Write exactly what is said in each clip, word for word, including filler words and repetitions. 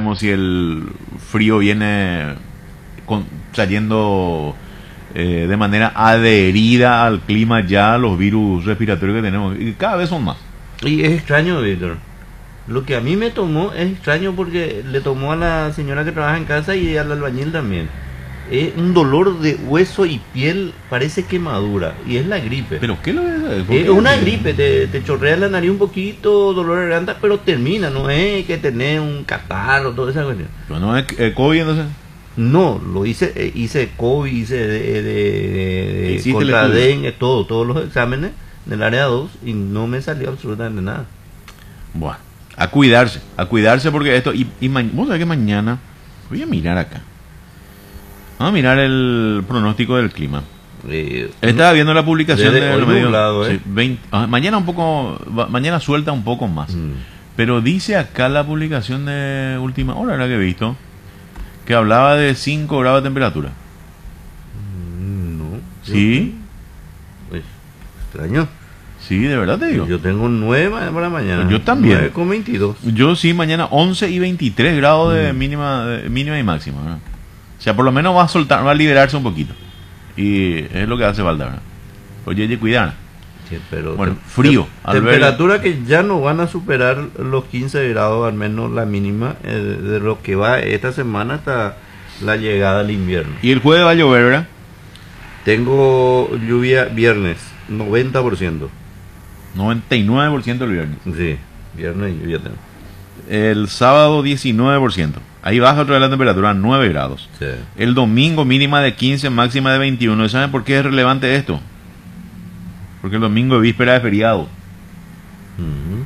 sabemos si el frío viene con, trayendo eh, de manera adherida al clima ya los virus respiratorios que tenemos, y cada vez son más. Y es extraño, Víctor. Lo que a mí me tomó es extraño porque le tomó a la señora que trabaja en casa y al albañil también. Es un dolor de hueso y piel, parece quemadura, y es la gripe. ¿Pero qué lo es? Es una gripe, te, te chorrea la nariz un poquito, dolor de garganta, pero termina, no es que tenés un catarro, toda esa cuestión. ¿No es eh, COVID entonces? No, lo hice, eh, hice COVID, hice de, de, de, de contra dengue, todo, todos los exámenes del área dos y no me salió absolutamente nada. Bueno, a cuidarse, a cuidarse porque esto, y, y ma- vos sabés que mañana, voy a mirar acá. Vamos a mirar el pronóstico del clima. Eh, Estaba viendo la publicación desde de hoy los medios. nublado, ¿eh? Sí, veinte, ah, mañana un poco, va- mañana suelta un poco más. Mm. Pero dice acá la publicación de última hora, la que he visto, que hablaba de cinco grados de temperatura. No. ¿Sí? Pues, extraño. Sí, de verdad te digo. Yo tengo nueve para mañana. Yo también. nueve con veintidós. Yo sí, mañana once y veintitrés grados de Mm. mínima, de mínima y máxima, ¿verdad? O sea, por lo menos va a soltar, va a liberarse un poquito. Y es lo que hace falta, ¿verdad? Oye, hay que cuidar. Sí, pero Bueno, tem- frío. tem- Al ver- temperatura que ya no van a superar los quince grados, al menos la mínima, eh, de lo que va esta semana hasta la llegada al invierno. Y el jueves va a llover, ¿verdad? Tengo lluvia viernes, noventa por ciento. noventa y nueve por ciento el viernes. Sí, viernes lluvia tengo. El sábado diecinueve por ciento. Ahí baja otra vez la temperatura a nueve grados. Sí. El domingo mínima de quince, máxima de veintiuno. ¿Y saben por qué es relevante esto? Porque el domingo es víspera de feriado. Ujú.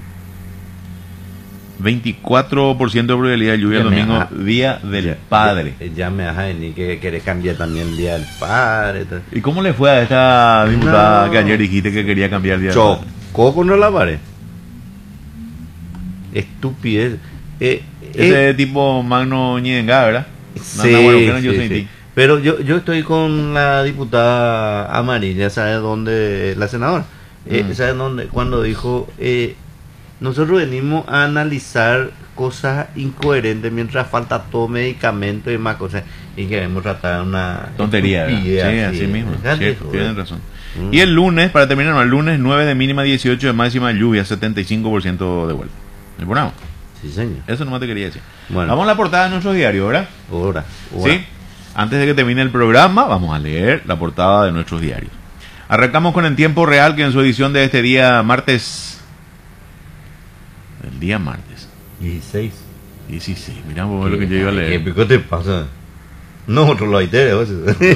veinticuatro por ciento de probabilidad de lluvia el Ya me domingo, ha- día del Ya- padre. Ya, ya me vas a venir que querés cambiar también el día del padre. tal. ¿Y cómo le fue a esta diputada No. que ayer dijiste que quería cambiar el día del padre? Chocó contra la pared. Estupidez. Eh, Ese eh, tipo Magno Ñenga, ¿verdad? sí, Nanda Guaroquena, yo sí, soy sí. ti. Pero yo, yo estoy con la diputada amarilla, ¿sabe dónde? La senadora. Eh, Mm. ¿Sabe dónde? Cuando dijo, eh, nosotros venimos a analizar cosas incoherentes mientras falta todo medicamento y más cosas. Y queremos tratar una Tontería, ¿verdad? Sí, estupidez así mismo. Fíjate, Cierto, joder. tienen razón. Mm. Y el lunes, para terminar, no, el lunes nueve de mínima, dieciocho de máxima, lluvia, setenta y cinco por ciento de vuelta. ¿Me ponemos? Sí, señor. Eso nomás te quería decir. Bueno. Vamos a la portada de nuestro diario, ¿verdad? Ahora, ahora. Sí. Antes de que termine el programa, vamos a leer la portada de nuestros diarios. Arrancamos con En Tiempo Real, que en su edición de este día martes... El día martes. dieciséis. dieciséis. Mirá vos lo que yo iba a ¿Qué leer. pico te pasa? No, otro lo aitere, vos.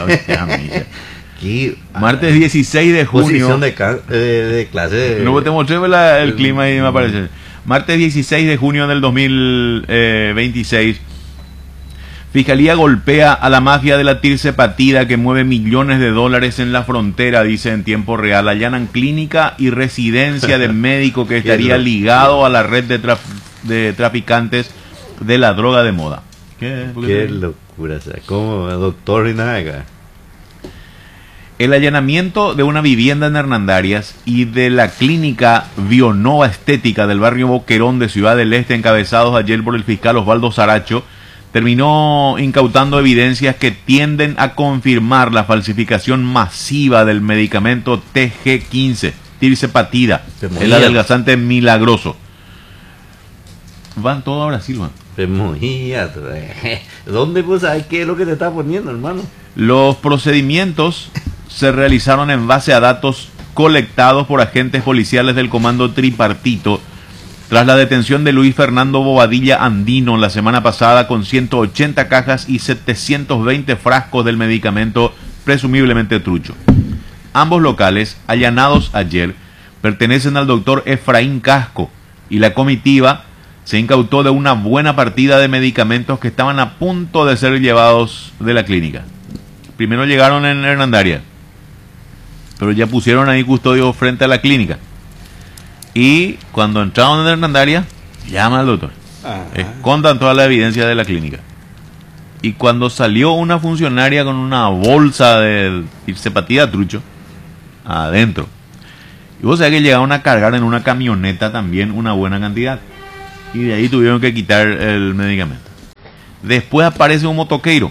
¿Qué? Martes dieciséis de junio. Posición de, ca- de, de clase. de- No te mostré la- el clima y me aparece. Martes dieciséis de junio del dos mil veintiséis. Fiscalía golpea a la mafia de la Tirce Patida que mueve millones de dólares en la frontera, dice En Tiempo Real. Allanan clínica y residencia de médico que estaría ligado a la red de, traf- de traficantes de la droga de moda. ¿Qué? ¿Por qué Qué se- locura, o sea, como doctor y nada acá. El allanamiento de una vivienda en Hernandarias y de la clínica Bionova Estética del barrio Boquerón de Ciudad del Este, encabezados ayer por el fiscal Osvaldo Saracho, terminó incautando evidencias que tienden a confirmar la falsificación masiva del medicamento T G quince, tirzepatida, Se el moría. adelgazante milagroso. Van todos a Brasil, man. Pues mojía, ¿dónde pues sabes qué es lo que te está poniendo, hermano? Los procedimientos se realizaron en base a datos colectados por agentes policiales del Comando Tripartito tras la detención de Luis Fernando Bobadilla Andino la semana pasada con ciento ochenta cajas y setecientos veinte frascos del medicamento presumiblemente trucho. Ambos locales, allanados ayer, pertenecen al doctor Efraín Casco y la comitiva se incautó de una buena partida de medicamentos que estaban a punto de ser llevados de la clínica. Primero llegaron en Hernandaria, pero ya pusieron ahí custodio frente a la clínica. Y cuando entraron en Hernandaria, llama al doctor. Ah. Escondan toda la evidencia de la clínica. Y cuando salió una funcionaria con una bolsa de tirzepatida trucho, adentro. Y vos sabés que llegaron a cargar en una camioneta también una buena cantidad. Y de ahí tuvieron que quitar el medicamento. Después aparece un motoqueiro.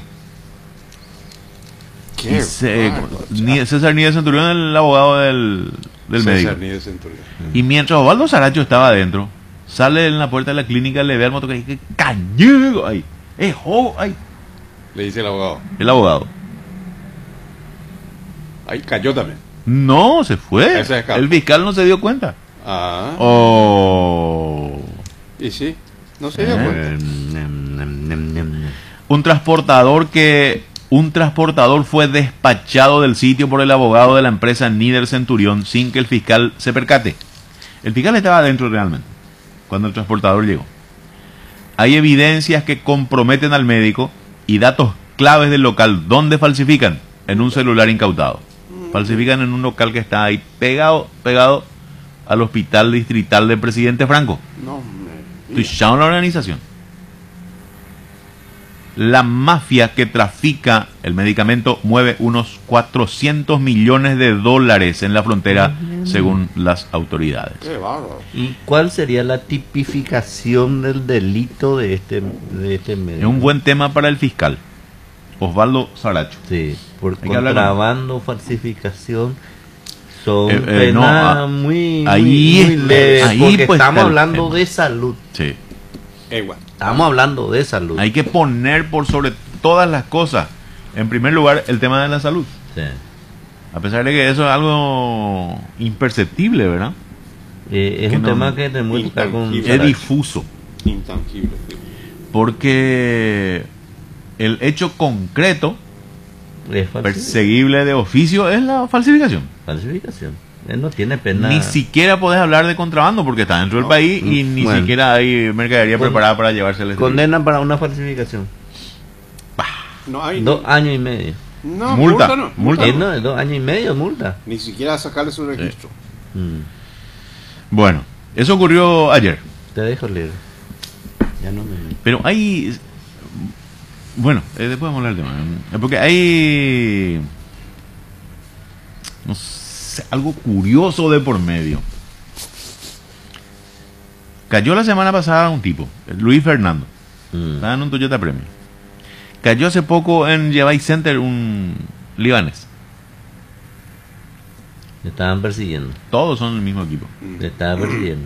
Qué Y se- bárbaro, Ni- César Nieves Centurión, el abogado del, del César médico. Nieves Centurión. Y mientras Osvaldo Saracho estaba adentro, sale en la puerta de la clínica, le ve al motoqueiro, que cañudo ahí, es joven ahí, Le dice el abogado. el abogado. Ahí cayó también. No, se fue. Ese escapó. El fiscal no se dio cuenta. Ah, Oh. y sí, no se dio Eh. cuenta. Nem, nem, nem, nem, nem. Un transportador que un transportador fue despachado del sitio por el abogado de la empresa Nieder Centurión sin que el fiscal se percate. El fiscal estaba adentro realmente cuando el transportador llegó. Hay evidencias que comprometen al médico y datos claves del local donde falsifican en un celular incautado. Falsifican en un local que está ahí pegado, pegado al hospital distrital del presidente Franco. No, me... Tuicharon la organización. La mafia que trafica el medicamento mueve unos cuatrocientos millones de dólares en la frontera, según las autoridades. Qué bárbaro. ¿Y cuál sería la tipificación del delito de este, de este medio? Es un buen tema para el fiscal, Osvaldo Saracho. Sí, por Hay que hablar con- contrabando, falsificación, son Eh, eh, no, penas ah, muy, ahí muy, muy es- leves, ahí porque pues estamos está el hablando tema. de salud. Sí. Igual. Estamos hablando de salud. Hay que poner por sobre todas las cosas, en primer lugar, el tema de la salud. Sí. A pesar de que eso es algo imperceptible, ¿verdad? Eh, es Que un no- tema que tenemos que tocar con Intangible. Es Saracho. difuso. Intangible. sí. Porque el hecho concreto, Es falsi- perseguible de oficio, es la falsificación. falsificación. Él no tiene pena. Ni siquiera podés hablar de contrabando porque está dentro del No. país y ni Bueno. siquiera hay mercadería Con- preparada para llevarse al exterior. Condena para una falsificación. No hay. Dos años y medio. No, Multa, multa, no. multa. Eh, no, dos años y medio multa. Ni siquiera sacarle su registro. Mm. Bueno, eso ocurrió ayer. Te dejo leer. Ya no me. Pero hay... Bueno, eh, después vamos a hablar del tema. Eh, Porque hay... No sé, algo curioso de por medio. Cayó la semana pasada un tipo, Luis Fernando. Mm. Estaba en un Toyota Premio. Cayó hace poco en Yevay Center un libanés. Te estaban persiguiendo. Todos son el mismo equipo. Te estaban persiguiendo.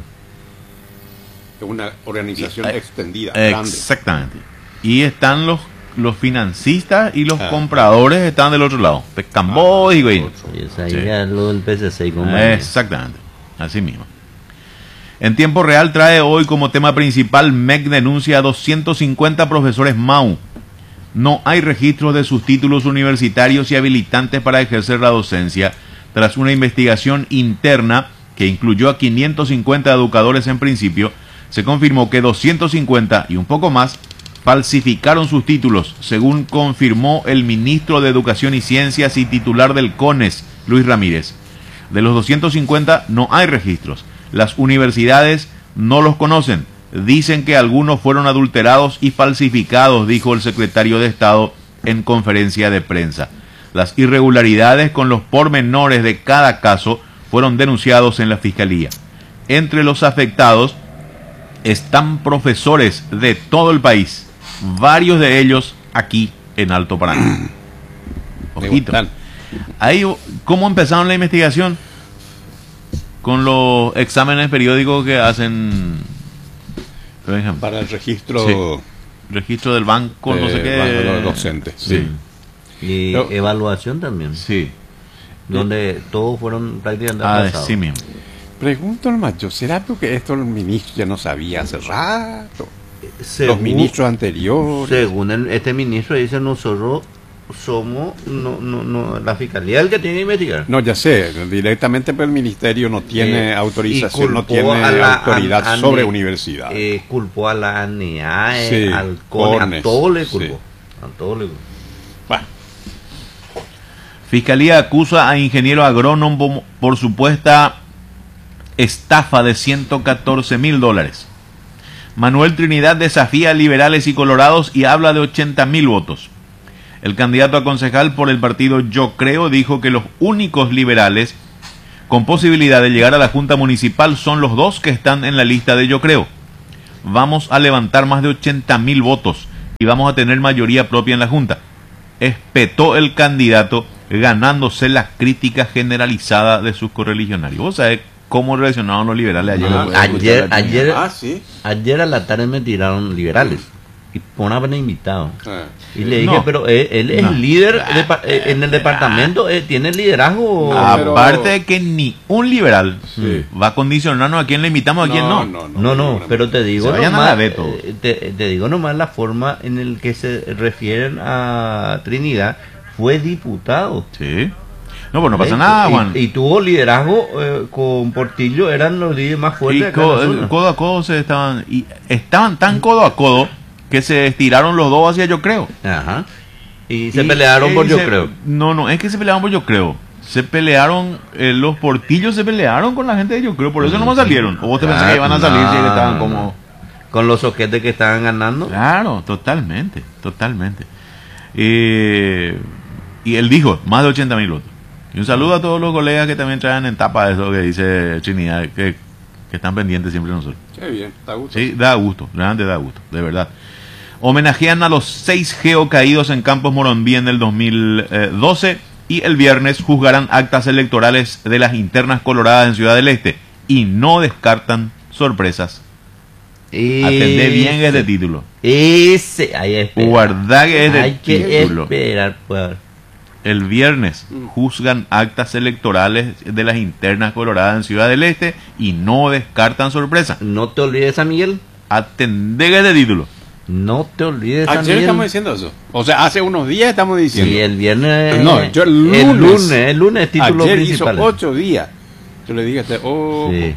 Es una organización Eh, extendida, grande. Exactamente. Y están los los financistas y los Ah. compradores están del otro lado. Pescambó y güey. otro. Y esa ahí Sí. ya lo del P C C. y compañía. Exactamente. Así mismo. En tiempo real trae hoy como tema principal: M E C denuncia a doscientos cincuenta profesores M A U. No hay registros de sus títulos universitarios y habilitantes para ejercer la docencia. Tras una investigación interna que incluyó a quinientos cincuenta educadores en principio, se confirmó que doscientos cincuenta y un poco más falsificaron sus títulos, según confirmó el ministro de Educación y Ciencias y titular del CONES, Luis Ramírez. De los doscientos cincuenta no hay registros. Las universidades no los conocen. Dicen que algunos fueron adulterados y falsificados, dijo el secretario de Estado en conferencia de prensa. Las irregularidades con los pormenores de cada caso fueron denunciados en la Fiscalía. Entre los afectados están profesores de todo el país, varios de ellos aquí en Alto Paraná. Ojito. Tal. Ahí, ¿cómo empezaron la investigación? Con los exámenes periódicos que hacen, por ejemplo, Para el registro Sí. registro del banco, no de- sé qué. banco de los docentes. Sí, Y Yo- evaluación también. sí. Donde todos fueron prácticamente Ah, aplazados. sí mismo. Pregunto nomás, yo, ¿será porque esto el ministro ya no sabía hace rato? Los Según- ministros anteriores. Según el- este ministro dice, nosotros somos no, no, no, la fiscalía el que tiene que investigar. No, ya sé, directamente pero el ministerio no tiene Eh, autorización, y no culpó tiene a la- autoridad a- a- sobre a- universidad. Eh, culpó a la A N E A E, Sí, al CONE, CONES, a todo le sí. culpó. A todo le culpó. Bueno, Fiscalía acusa a ingeniero agrónomo por supuesta estafa de ciento catorce mil dólares. Manuel Trinidad desafía a liberales y colorados y habla de ochenta mil votos. El candidato a concejal por el partido Yo Creo dijo que los únicos liberales con posibilidad de llegar a la Junta Municipal son los dos que están en la lista de Yo Creo. Vamos a levantar más de ochenta mil votos. y vamos a tener mayoría propia en la Junta. Espetó el candidato, ganándose la crítica generalizada de sus correligionarios. ¿Vos sabés cómo reaccionaron los liberales ayer? Ah, ayer, ayer, Ah, sí. ayer a la tarde me tiraron liberales y ponaban invitado. Ah. Y le dije, No. pero él, él es No. líder de pa- eh, en el departamento, eh, tiene liderazgo. No, pero- Aparte de que ni un liberal Sí. va a condicionarnos a quién le invitamos, a quién no. no, No, no, pero te digo Se vayan a nomás, la veto. eh, te, te digo nomás la forma en el que se refieren a Trinidad. Fue diputado. Sí. No, pues no pasa ¿Eh? nada, Y- Juan. Y, tuvo liderazgo eh, con Portillo, eran los líderes más Y fuertes acá en co- la zona. codo a codo se estaban, y estaban tan codo a codo que se estiraron los dos hacia yo creo. Ajá. Y se Y- pelearon por y yo se- creo. No, no, es que se pelearon por yo creo. Se pelearon, eh, los Portillos se pelearon con la gente de yo creo, por eso no más salieron. ¿O vos te pensás que iban a salir si No, estaban no, como... no. Con los soquetes que estaban ganando. Claro, totalmente, totalmente. Eh, y él dijo, más de ochenta mil votos. Y un saludo a todos los colegas que también traen en tapa eso que dice Trinidad, que, que están pendientes siempre de nosotros. Qué bien, está gusto. Sí, da gusto, realmente da gusto, de verdad. Homenajean a los seis geo caídos en Campos Morondí en el dos mil doce y el viernes juzgarán actas electorales de las internas coloradas en Ciudad del Este y no descartan sorpresas. Atendé bien este título. Ese, ahí espera. Guardá que este Hay que título. esperar. Pues. El viernes juzgan actas electorales de las internas coloradas en Ciudad del Este y no descartan sorpresas. No te olvides, San Miguel. Atendé que este título. No te olvides, San Ayer Miguel. estamos diciendo eso. O sea, hace unos días estamos diciendo. Sí, el viernes. No, yo el lunes. El lunes, el lunes título Ayer principal. hizo ocho días. Yo le dije a este, oh, Sí.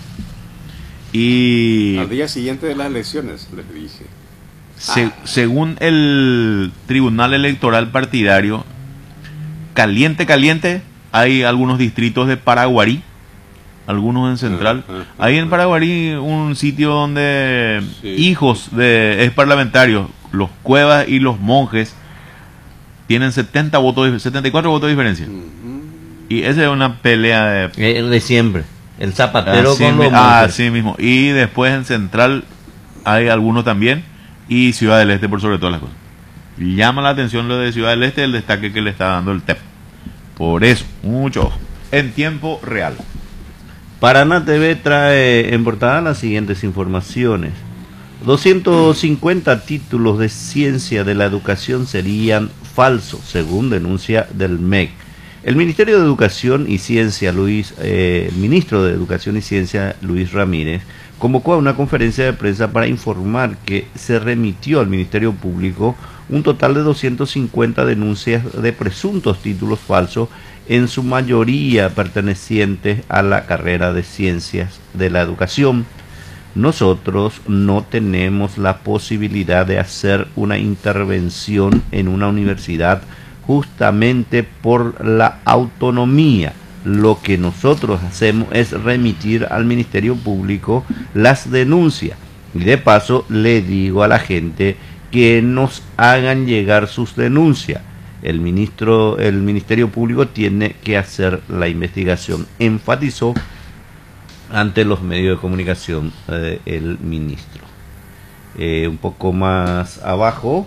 Y al día siguiente de las elecciones, les dije. se- según el Tribunal Electoral Partidario, caliente, caliente, hay algunos distritos de Paraguarí, algunos en Central. Ah, ah, Hay en ah. Paraguarí un sitio donde Sí. hijos de ex parlamentarios, los Cuevas y los Monjes, tienen setenta votos, setenta y cuatro votos de diferencia. Ujú. Y esa es una pelea de... Eh, de siempre. El zapatero Así con mi- los ah, monjes. así mismo. Y después en Central hay algunos también. Y Ciudad del Este por sobre todas las cosas. Llama la atención lo de Ciudad del Este, el destaque que le está dando el T E P. Por eso, mucho ojo. En tiempo real. Paraná T V trae en portada las siguientes informaciones. doscientos cincuenta títulos de ciencia de la educación serían falsos, según denuncia del M E C. El Ministerio de Educación y Ciencia, Luis, eh, el ministro de Educación y Ciencia, Luis Ramírez, convocó a una conferencia de prensa para informar que se remitió al Ministerio Público un total de doscientas cincuenta denuncias de presuntos títulos falsos, en su mayoría pertenecientes a la carrera de Ciencias de la Educación. Nosotros no tenemos la posibilidad de hacer una intervención en una universidad justamente por la autonomía. Lo que nosotros hacemos es remitir al Ministerio Público las denuncias. Y de paso le digo a la gente que nos hagan llegar sus denuncias. El ministro, el Ministerio Público tiene que hacer la investigación, enfatizó ante los medios de comunicación eh, el ministro. Eh, un poco más abajo,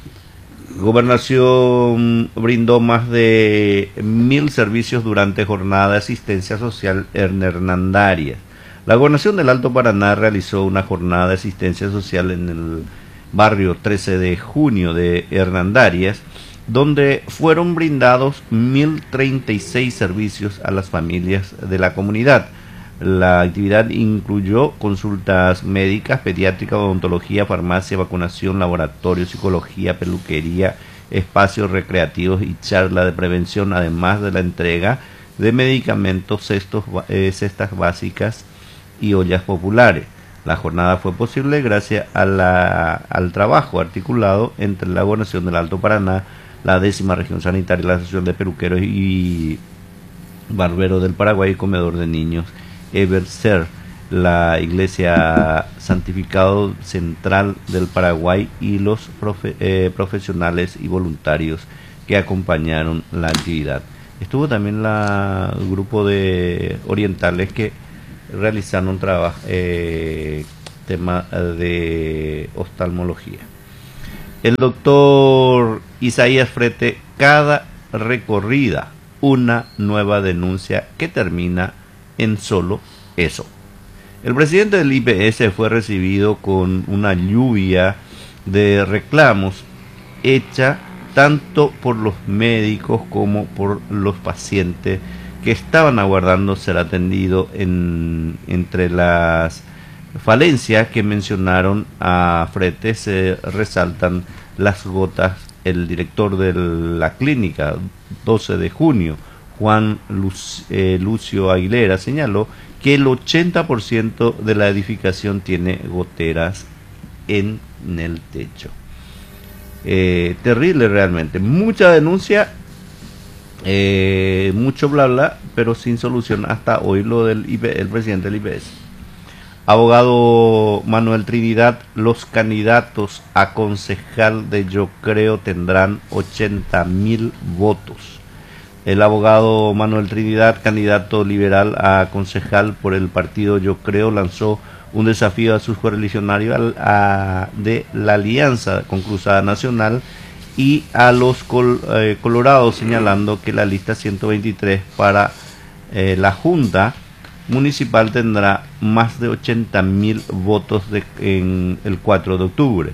Gobernación brindó más de mil servicios durante jornada de asistencia social en Hernandarias. La Gobernación del Alto Paraná realizó una jornada de asistencia social en el barrio trece de junio de Hernandarias, donde fueron brindados mil treinta y seis servicios a las familias de la comunidad. La actividad incluyó consultas médicas, pediátrica, odontología, farmacia, vacunación, laboratorio, psicología, peluquería, espacios recreativos y charla de prevención, además de la entrega de medicamentos, cestos, eh, cestas básicas y ollas populares. La jornada fue posible gracias a la, al trabajo articulado entre la Gobernación del Alto Paraná, la décima región sanitaria, la Asociación de Peluqueros y Barberos del Paraguay y Comedor de Niños Everser, la Iglesia Santificado Central del Paraguay y los profe, eh, profesionales y voluntarios que acompañaron la actividad. Estuvo también la, el grupo de orientales que realizaron un trabajo, eh, tema de oftalmología. El doctor Isaías Frete, cada recorrida, una nueva denuncia que termina en solo eso. El presidente del I P S fue recibido con una lluvia de reclamos hecha tanto por los médicos como por los pacientes que estaban aguardando ser atendidos. En, entre las falencias que mencionaron a Frete se resaltan las gotas. El director de la clínica doce de junio, Juan Luc- eh, Lucio Aguilera, señaló que el ochenta por ciento de la edificación tiene goteras en el techo. Eh, terrible realmente, mucha denuncia, eh, mucho bla bla, pero sin solución hasta hoy lo del I P, el presidente del I P S. Abogado Manuel Trinidad, los candidatos a concejal de Yo Creo tendrán ochenta mil votos. El abogado Manuel Trinidad, candidato liberal a concejal por el partido Yo Creo, lanzó un desafío a sus correligionarios a, de la Alianza con Cruzada Nacional y a los col, eh, colorados, señalando que la lista ciento veintitrés para eh, la Junta Municipal tendrá más de ochenta mil votos de, en el cuatro de octubre.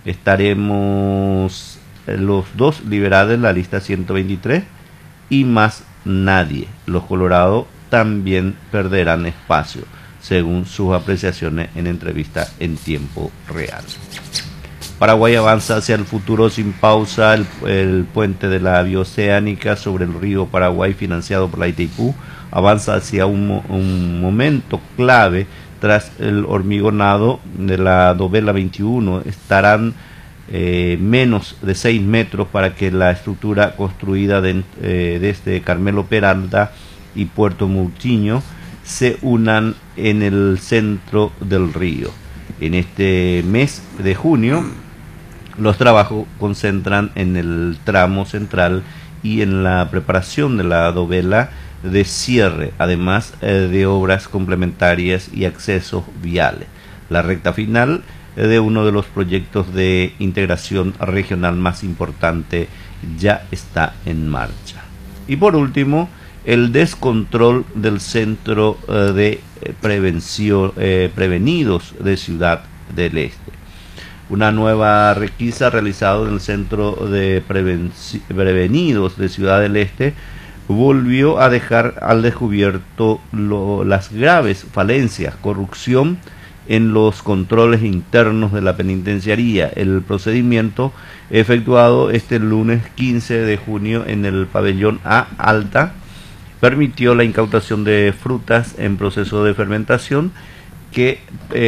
Estaremos eh, los dos liberados en la lista ciento veintitrés y más nadie. Los colorados también perderán espacio, según sus apreciaciones en entrevista en tiempo real. Paraguay avanza hacia el futuro sin pausa. El, el puente de la bioceánica sobre el río Paraguay, financiado por la Itaipú, avanza hacia un, un momento clave. Tras el hormigonado de la dovela veintiuno, estarán eh, menos de seis metros para que la estructura construida de, eh, desde Carmelo Peralta y Puerto Moutinho se unan en el centro del río. En este mes de junio, los trabajos concentran en el tramo central y en la preparación de la dovela de cierre, además eh, de obras complementarias y accesos viales. La recta final eh, de uno de los proyectos de integración regional más importante ya está en marcha. Y por último, el descontrol del Centro eh, de Prevención, eh, Prevenidos de Ciudad del Este. Una nueva requisa realizada en el Centro de Prevenci- Prevenidos de Ciudad del Este volvió a dejar al descubierto lo, las graves falencias, corrupción en los controles internos de la penitenciaría. El procedimiento efectuado este lunes quince de junio en el pabellón A Alta permitió la incautación de frutas en proceso de fermentación que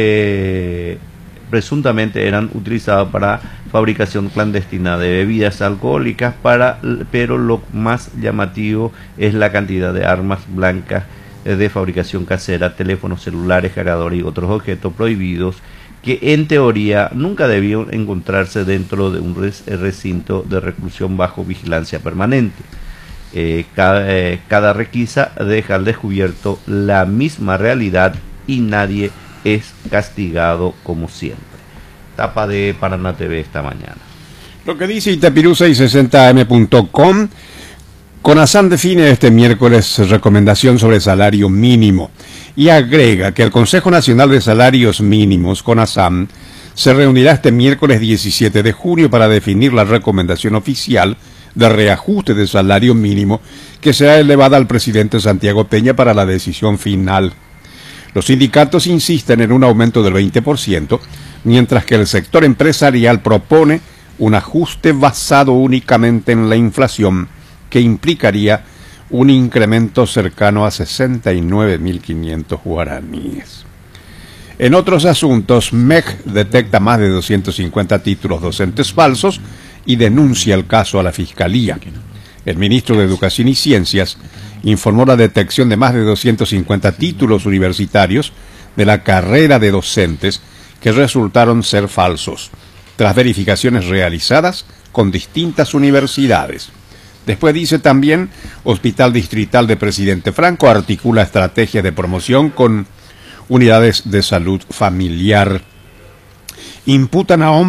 eh, presuntamente eran utilizadas para fabricación clandestina de bebidas alcohólicas, para, pero lo más llamativo es la cantidad de armas blancas de fabricación casera, teléfonos celulares, cargadores y otros objetos prohibidos que en teoría nunca debían encontrarse dentro de un recinto de reclusión bajo vigilancia permanente. Eh, cada, eh, cada requisa deja al descubierto la misma realidad y nadie es castigado como siempre. Tapa de Paraná T V esta mañana. Lo que dice Itapirú seiscientos sesenta eme punto com, CONASAM define este miércoles recomendación sobre salario mínimo y agrega que el Consejo Nacional de Salarios Mínimos, CONASAM, se reunirá este miércoles diecisiete de junio para definir la recomendación oficial de reajuste de salario mínimo que será elevada al presidente Santiago Peña para la decisión final. Los sindicatos insisten en un aumento del veinte por ciento, mientras que el sector empresarial propone un ajuste basado únicamente en la inflación, que implicaría un incremento cercano a sesenta y nueve mil quinientos guaraníes. En otros asuntos, M E C detecta más de doscientos cincuenta títulos docentes falsos y denuncia el caso a la Fiscalía. El ministro de Educación y Ciencias informó la detección de más de doscientos cincuenta títulos universitarios de la carrera de docentes que resultaron ser falsos, tras verificaciones realizadas con distintas universidades. Después dice también, Hospital Distrital de Presidente Franco articula estrategias de promoción con unidades de salud familiar. Imputan a hombre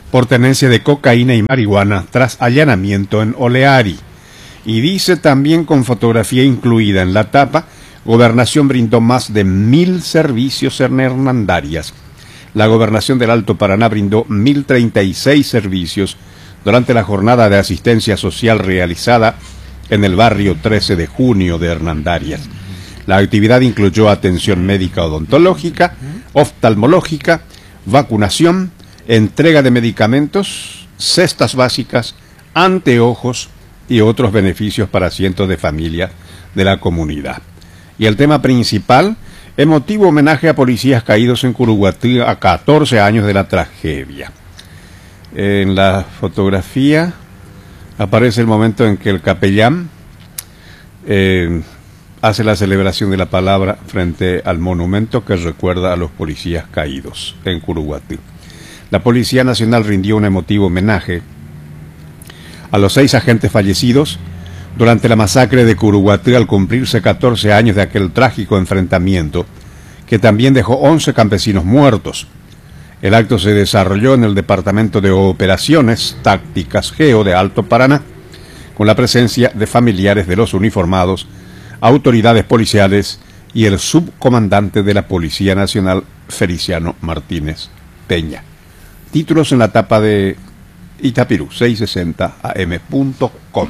por tenencia de cocaína y marihuana tras allanamiento en Oleari. Y dice también, con fotografía incluida en la tapa, Gobernación brindó más de mil servicios en Hernandarias. La Gobernación del Alto Paraná brindó mil treinta y seis servicios durante la jornada de asistencia social realizada en el barrio trece de junio de Hernandarias. La actividad incluyó atención médica odontológica, oftalmológica, vacunación, entrega de medicamentos, cestas básicas, anteojos y otros beneficios para cientos de familias de la comunidad. Y el tema principal, emotivo homenaje a policías caídos en Curuguatí a catorce años de la tragedia. En la fotografía aparece el momento en que el capellán eh, hace la celebración de la palabra frente al monumento que recuerda a los policías caídos en Curuguatí. La Policía Nacional rindió un emotivo homenaje a los seis agentes fallecidos durante la masacre de Curuguatí al cumplirse catorce años de aquel trágico enfrentamiento que también dejó once campesinos muertos. El acto se desarrolló en el Departamento de Operaciones Tácticas Geo de Alto Paraná, con la presencia de familiares de los uniformados, autoridades policiales y el subcomandante de la Policía Nacional, Feliciano Martínez Peña. Títulos en la tapa de Itapirú, seiscientos sesenta A M punto com.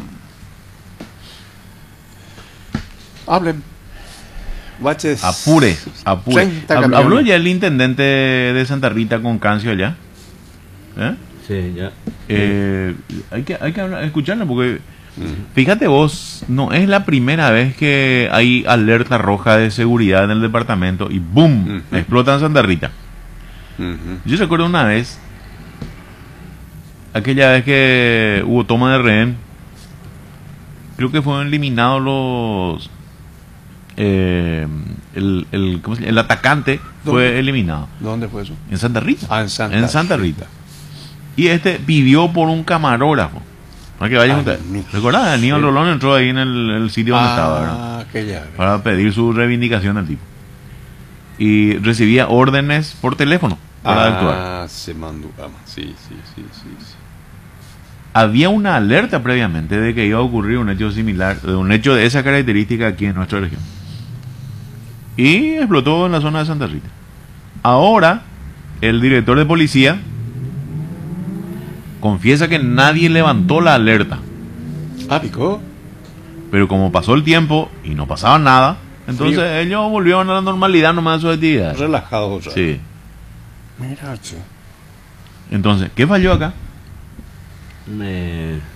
Hablen. Guaches. Apure, apure. ¿Habló ya el intendente de Santa Rita con Cancio allá? ¿Eh? Sí, ya. Eh, hay que, hay que hablar, escucharlo porque, uh-huh. Fíjate vos, no es la primera vez que hay alerta roja de seguridad en el departamento y ¡boom! Uh-huh. Explota en Santa Rita. Uh-huh. Yo recuerdo una vez, aquella vez que hubo toma de rehén, creo que fueron eliminados los... Eh, el, el, ¿cómo se llama? El atacante fue ¿Dónde? eliminado. ¿Dónde fue eso? En Santa Rita. Ah, en Santa, en Santa Rita. Y este vivió por un camarógrafo. Para que vayan ustedes. ¿Recordás? Aníbal sí. Rolón entró ahí en el, el sitio donde ah, estaba, ¿verdad? Aquella vez. Para pedir su reivindicación al tipo. Y recibía órdenes por teléfono para ah, actuar. Ah, se mandó. Sí, sí, sí, sí, sí. Había una alerta previamente de que iba a ocurrir un hecho similar, un hecho de esa característica aquí en nuestra región. Y explotó en la zona de Santa Rita. Ahora, el director de policía confiesa que nadie levantó la alerta. Ah, picó. Pero como pasó el tiempo y no pasaba nada, entonces Frío. ellos volvieron a la normalidad nomás de sus actividades. Relajados. Ya. Sí. Mira, che. Entonces, ¿qué falló acá? Me...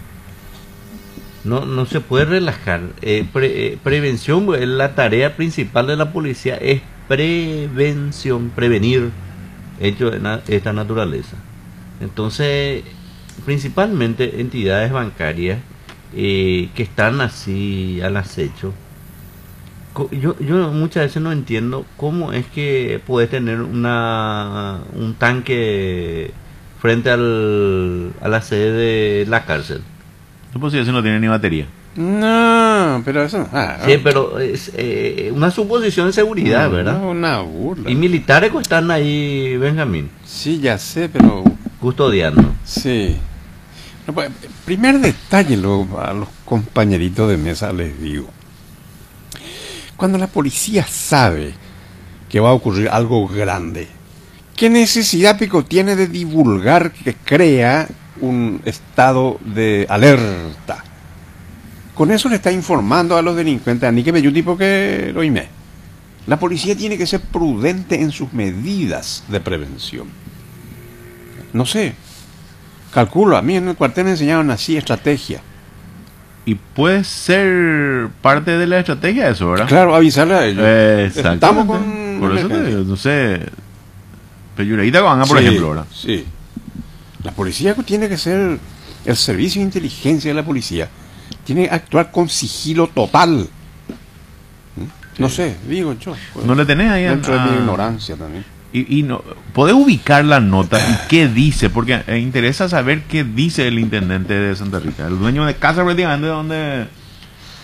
No, no se puede relajar. Eh, pre, eh, prevención, la tarea principal de la policía es prevención, prevenir hechos de na esta naturaleza. Entonces, principalmente entidades bancarias eh, que están así al acecho. Yo, yo muchas veces no entiendo cómo es que puedes tener una un tanque frente al, a la sede de la cárcel. Pues si eso no tiene ni batería. No, pero eso... Ah, sí, pero es eh, una suposición de seguridad, no, ¿verdad? No, una burla. Y militares que están ahí, Benjamín. Sí, ya sé, pero... Custodiando. Sí. No, pues, primer detalle, lo, a los compañeritos de mesa les digo. Cuando la policía sabe que va a ocurrir algo grande, ¿qué necesidad pico tiene de divulgar que crea un estado de alerta? Con eso le está informando a los delincuentes, a ni que me yo tipo que lo imé. La policía tiene que ser prudente en sus medidas de prevención. No sé, calculo, a mí en el cuartel me enseñaron así, estrategia. Y puede ser parte de la estrategia eso, ¿verdad? Claro, avisarle a ellos. Eh, Estamos con... Por eso te digo, no sé, Peyureita Coanga, por sí, ejemplo, ¿verdad? Sí. La policía tiene que ser, el servicio de inteligencia de la policía tiene que actuar con sigilo total. ¿Mm? No sí. sé, digo yo. Pues, no le tenés ahí dentro a... de mi ignorancia también. Y, y no, ¿podés ubicar la nota y qué dice? Porque eh, interesa saber qué dice el intendente de Santa Rita, el dueño de casa prácticamente donde...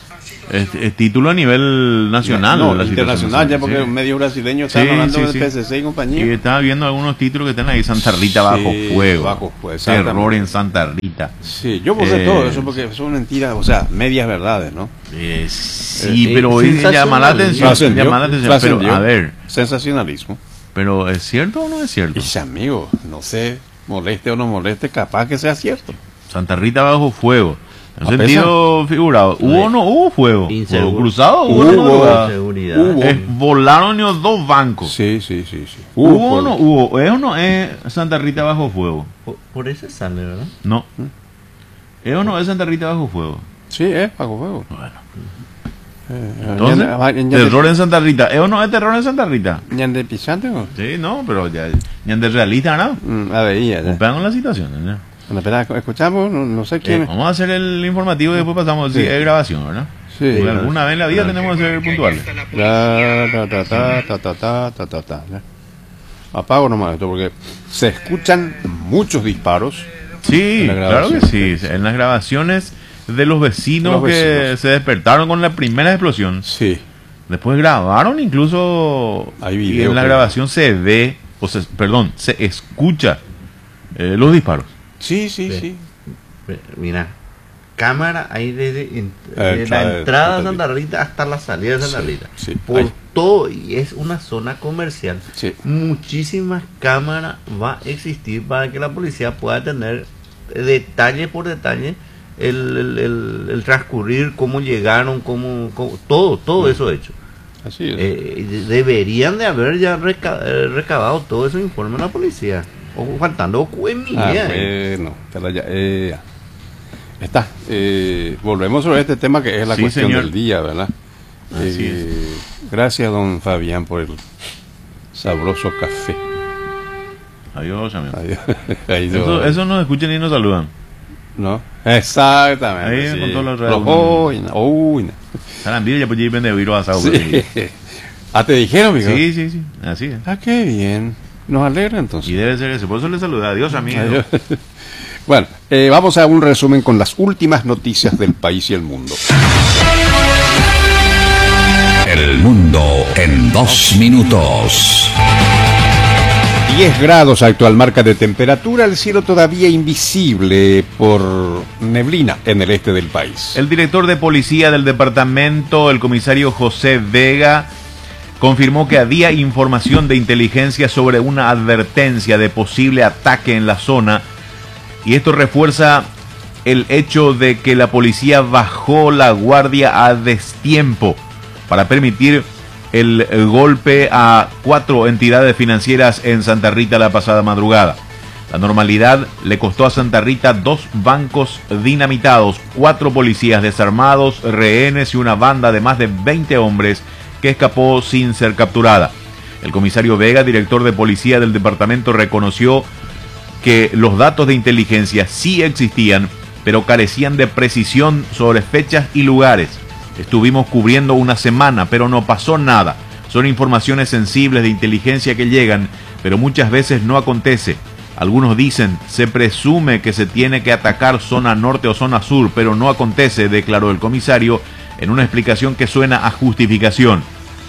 Es, es título a nivel nacional. No, la internacional, ya porque sí. los medios brasileños están Sí, hablando sí, del sí. P S C y compañía. Y estaba viendo algunos títulos que están ahí. Santa Rita bajo Sí, fuego. bajo fuego, Terror exactamente. en Santa Rita. Sí, yo puse Eh, todo eso porque son mentiras, o sea, medias verdades, ¿no? Eh, sí, Eh, pero eh, hoy llama la atención. Trascendió, Llama la atención. trascendió. Pero, a ver, Sensacionalismo. pero ¿es cierto o no es cierto? Dice, amigo, no sé, moleste o no moleste, capaz que sea cierto. Santa Rita bajo fuego. En ¿A sentido figurado. ¿Hubo o no hubo fuego? Inseguro. ¿Fuego cruzado? ¿Hubo Hubo. o no madrugada? Seguridad. Hubo. Eh, volaron los dos bancos. Sí, sí, sí, sí. ¿Hubo o fuego. no hubo? ¿Es o no es Santa Rita bajo fuego? Por, por eso sale, ¿verdad? No. ¿Es o no es Santa Rita bajo fuego? Sí, es bajo fuego. Bueno. Eh, Entonces, ñande- ñande- terror en Santa Rita. ¿Es o no es terror en Santa Rita? ñande pisante, ¿no? Sí, no, pero ya, ya de realista, ¿no? Mm, a ver, ya, ya. Vean con la situación, ¿no? Bueno, espera, escuchamos, no, no sé quién Eh, es. vamos a hacer el informativo y después pasamos. Sí, Sí. es grabación, ¿verdad? Sí. Porque alguna vez en la vida tenemos que ser puntuales. Ta, ta, ta, ta, ta, ta, ta, ta, ta, ta, ya. Apago nomás esto porque se escuchan muchos disparos. Sí, En la claro que grabación. sí. En las grabaciones de los vecinos, Los que vecinos. se despertaron con la primera explosión. Sí. Después grabaron incluso. Hay y video en la que- grabación se ve, o se, perdón, se escucha eh, los disparos. Sí, sí, Sí. sí. Mira, cámara ahí desde en- Eh, de entrada la de entrada de Santa Santa Rita hasta la salida de Santa Sí, Rita. sí. Por Ahí. todo, y es una zona comercial. Sí. Muchísimas cámaras va a existir para que la policía pueda tener detalle por detalle el, el, el- el transcurrir, cómo llegaron, cómo, cómo- todo, todo eso hecho. Así es. Eh, y de- deberían de haber ya reca- eh, recabado todo eso informe a la policía. O faltando en mi Ah, idea, eh. bueno, espera ya, eh, ya. Está. Eh, volvemos sobre este tema que es la Sí, cuestión señor. del día, ¿verdad? Así Eh, gracias, don Fabián, por el sabroso café. Adiós, amigo. Adiós. Ahí Eso, lo- eso nos escuchan y nos saludan. ¿No? Exactamente. Ahí sí. con todos los Pero, reales. uy, no, uy, no. Sarambir ya puede ir vender viro asado. Sí. Ah, te dijeron, amigo. Sí, sí, sí. Así es. Ah, qué bien. Nos alegra entonces. Y debe ser eso. Por eso le saluda. Adiós, amigo. Adiós. Bueno, eh, vamos a un resumen con las últimas noticias del país y el mundo. El mundo en dos minutos. diez grados actual marca de temperatura, el cielo todavía invisible por neblina en el este del país. El director de policía del departamento, el comisario José Vega, confirmó que había información de inteligencia sobre una advertencia de posible ataque en la zona, y esto refuerza el hecho de que la policía bajó la guardia a destiempo para permitir el golpe a cuatro entidades financieras en Santa Rita la pasada madrugada. La normalidad le costó a Santa Rita dos bancos dinamitados, cuatro policías desarmados, rehenes y una banda de más de veinte hombres que escapó sin ser capturada. El comisario Vega, director de policía del departamento, reconoció que los datos de inteligencia sí existían, pero carecían de precisión sobre fechas y lugares. Estuvimos cubriendo una semana, pero no pasó nada. Son informaciones sensibles de inteligencia que llegan, pero muchas veces no acontece. Algunos dicen, se presume que se tiene que atacar zona norte o zona sur, pero no acontece, declaró el comisario en una explicación que suena a justificación.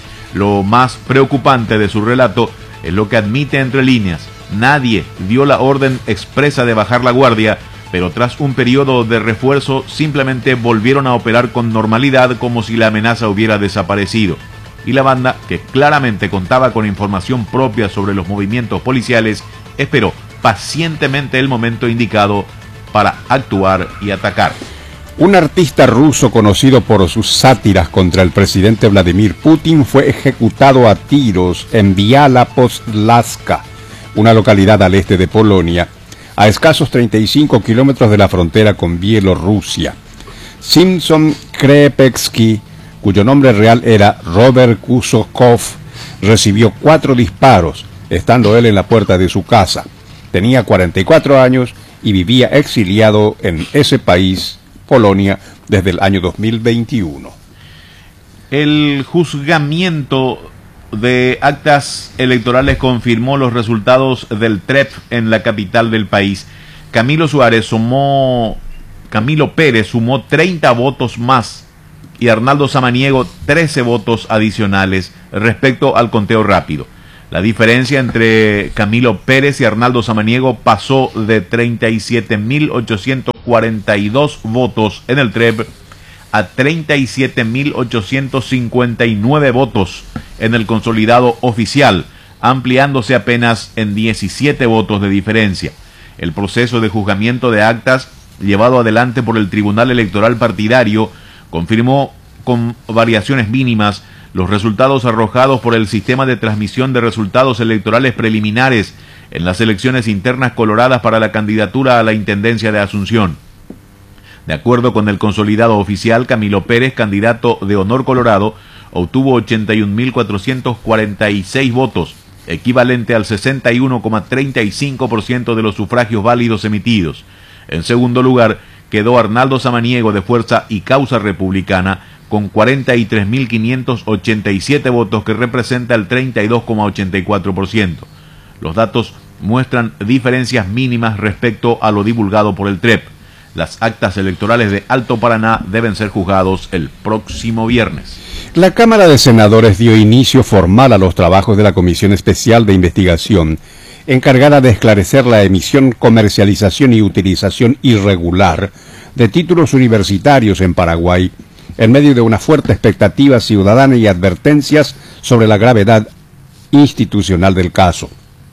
Lo más preocupante de su relato es lo que admite entre líneas. Nadie dio la orden expresa de bajar la guardia, pero tras un periodo de refuerzo simplemente volvieron a operar con normalidad como si la amenaza hubiera desaparecido. Y la banda, que claramente contaba con información propia sobre los movimientos policiales, esperó pacientemente el momento indicado para actuar y atacar. Un artista ruso conocido por sus sátiras contra el presidente Vladimir Putin fue ejecutado a tiros en Biała Podlaska, una localidad al este de Polonia, a escasos treinta y cinco kilómetros de la frontera con Bielorrusia. Simpson Krepecki, cuyo nombre real era Robert Kusokov, recibió cuatro disparos, estando él en la puerta de su casa. Tenía cuarenta y cuatro años y vivía exiliado en ese país, Polonia, desde el año dos mil veintiuno. El juzgamiento de actas electorales confirmó los resultados del T R E P en la capital del país. Camilo Suárez sumó, Camilo Pérez sumó treinta votos más y Arnaldo Samaniego trece votos adicionales respecto al conteo rápido. La diferencia entre Camilo Pérez y Arnaldo Samaniego pasó de treinta y siete mil ochocientos cuarenta y dos votos en el T R E P a treinta y siete mil ochocientos cincuenta y nueve votos en el consolidado oficial, ampliándose apenas en diecisiete votos de diferencia. El proceso de juzgamiento de actas llevado adelante por el Tribunal Electoral Partidario confirmó con variaciones mínimas los resultados arrojados por el sistema de transmisión de resultados electorales preliminares en las elecciones internas coloradas para la candidatura a la Intendencia de Asunción. De acuerdo con el consolidado oficial, Camilo Pérez, candidato de Honor Colorado, obtuvo ochenta y un mil cuatrocientos cuarenta y seis votos, equivalente al sesenta y uno coma treinta y cinco por ciento de los sufragios válidos emitidos. En segundo lugar, quedó Arnaldo Samaniego de Fuerza y Causa Republicana, con cuarenta y tres mil quinientos ochenta y siete votos, que representa el treinta y dos coma ochenta y cuatro por ciento. Los datos muestran diferencias mínimas respecto a lo divulgado por el T R E P. Las actas electorales de Alto Paraná deben ser juzgados el próximo viernes. La Cámara de Senadores dio inicio formal a los trabajos de la Comisión Especial de Investigación, encargada de esclarecer la emisión, comercialización y utilización irregular de títulos universitarios en Paraguay, en medio de una fuerte expectativa ciudadana y advertencias sobre la gravedad institucional del caso.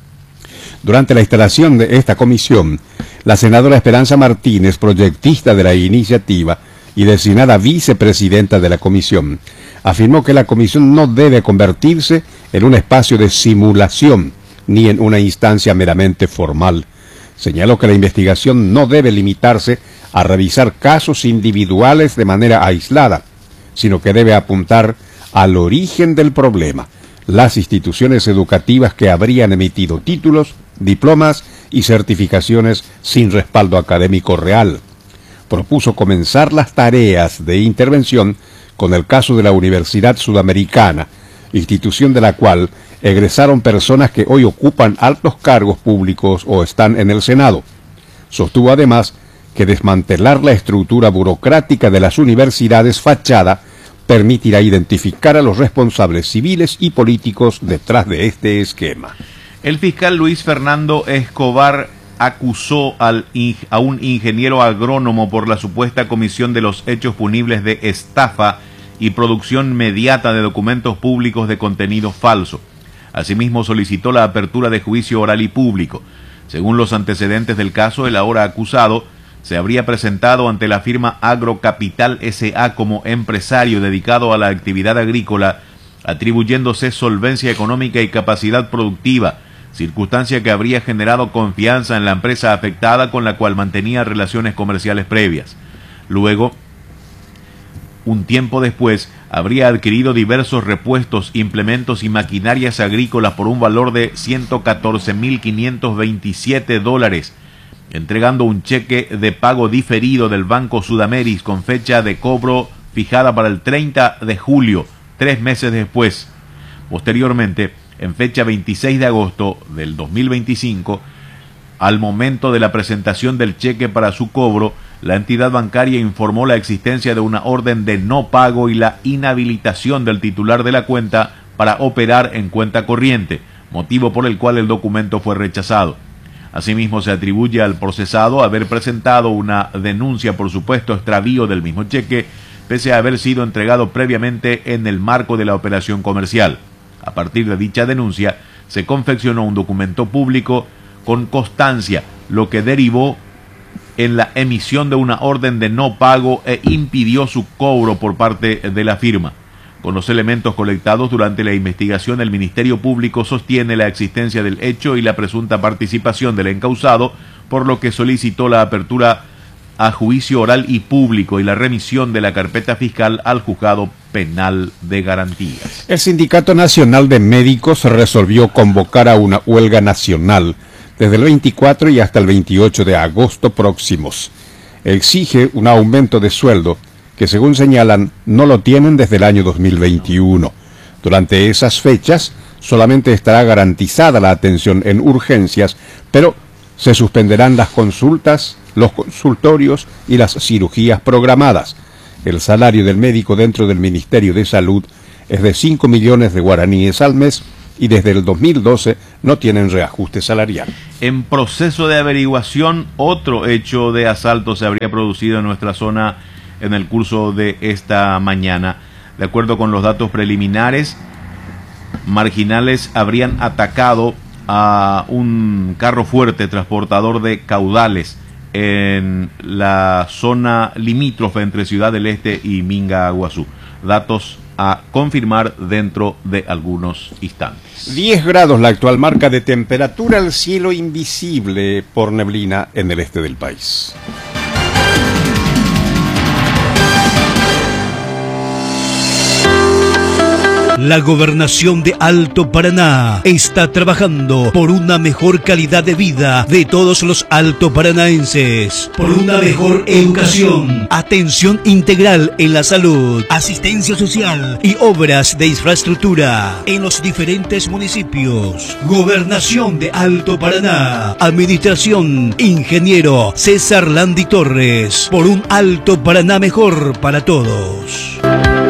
Durante la instalación de esta comisión, la senadora Esperanza Martínez, proyectista de la iniciativa y designada vicepresidenta de la comisión, afirmó que la comisión no debe convertirse en un espacio de simulación ni en una instancia meramente formal. Señaló que la investigación no debe limitarse a revisar casos individuales de manera aislada, sino que debe apuntar al origen del problema, las instituciones educativas que habrían emitido títulos, diplomas y certificaciones sin respaldo académico real. Propuso comenzar las tareas de intervención con el caso de la Universidad Sudamericana, institución de la cual egresaron personas que hoy ocupan altos cargos públicos o están en el Senado. Sostuvo además que desmantelar la estructura burocrática de las universidades fachada permitirá identificar a los responsables civiles y políticos detrás de este esquema. El fiscal Luis Fernando Escobar acusó al, a un ingeniero agrónomo por la supuesta comisión de los hechos punibles de estafa y producción mediata de documentos públicos de contenido falso. Asimismo, solicitó la apertura de juicio oral y público. Según los antecedentes del caso, el ahora acusado se habría presentado ante la firma Agrocapital S A como empresario dedicado a la actividad agrícola, atribuyéndose solvencia económica y capacidad productiva, circunstancia que habría generado confianza en la empresa afectada, con la cual mantenía relaciones comerciales previas. Luego, un tiempo después, habría adquirido diversos repuestos, implementos y maquinarias agrícolas por un valor de ciento catorce mil quinientos veintisiete dólares, entregando un cheque de pago diferido del Banco Sudameris con fecha de cobro fijada para el treinta de julio, tres meses después. Posteriormente, en fecha veintiséis de agosto del dos mil veinticinco, al momento de la presentación del cheque para su cobro, la entidad bancaria informó la existencia de una orden de no pago y la inhabilitación del titular de la cuenta para operar en cuenta corriente, motivo por el cual el documento fue rechazado. Asimismo, se atribuye al procesado haber presentado una denuncia por supuesto extravío del mismo cheque, pese a haber sido entregado previamente en el marco de la operación comercial. A partir de dicha denuncia, se confeccionó un documento público con constancia, lo que derivó en la emisión de una orden de no pago e impidió su cobro por parte de la firma. Con los elementos colectados durante la investigación, el Ministerio Público sostiene la existencia del hecho y la presunta participación del encausado, por lo que solicitó la apertura a juicio oral y público y la remisión de la carpeta fiscal al Juzgado Penal de Garantías. El Sindicato Nacional de Médicos resolvió convocar a una huelga nacional desde el veinticuatro y hasta el veintiocho de agosto próximos. Exige un aumento de sueldo que, según señalan, no lo tienen desde el año dos mil veintiuno. Durante esas fechas solamente estará garantizada la atención en urgencias, pero se suspenderán las consultas, los consultorios y las cirugías programadas. El salario del médico dentro del Ministerio de Salud es de cinco millones de guaraníes al mes y desde el dos mil doce no tienen reajuste salarial. En proceso de averiguación, otro hecho de asalto se habría producido en nuestra zona en el curso de esta mañana. De acuerdo con los datos preliminares, marginales habrían atacado a un carro fuerte transportador de caudales en la zona limítrofe entre Ciudad del Este y Minga Guazú. Datos a confirmar dentro de algunos instantes. diez grados la actual marca de temperatura, el cielo invisible por neblina en el este del país. La Gobernación de Alto Paraná está trabajando por una mejor calidad de vida de todos los altoparanaenses, por una mejor educación, atención integral en la salud, asistencia social y obras de infraestructura en los diferentes municipios. Gobernación de Alto Paraná, Administración Ingeniero César Landi Torres, por un Alto Paraná mejor para todos.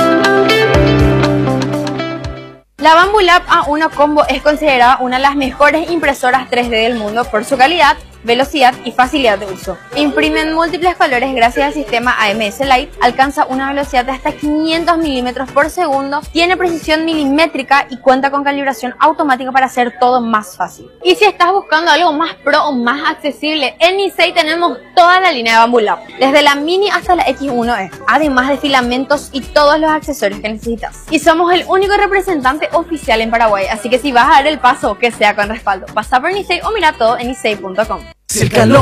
La Bambulab A uno Combo es considerada una de las mejores impresoras tres D del mundo por su calidad, velocidad y facilidad de uso. Imprime en múltiples colores gracias al sistema A M S Light, alcanza una velocidad de hasta quinientos milímetros por segundo, tiene precisión milimétrica y cuenta con calibración automática para hacer todo más fácil. Y si estás buscando algo más pro o más accesible, en Nicey tenemos toda la línea de Bambulab, desde la Mini hasta la X uno E, además de filamentos y todos los accesorios que necesitas. Y somos el único representante oficial en Paraguay, así que si vas a dar el paso, que sea con respaldo. Pasa por Nicey o mira todo en nicey punto com. Cercano.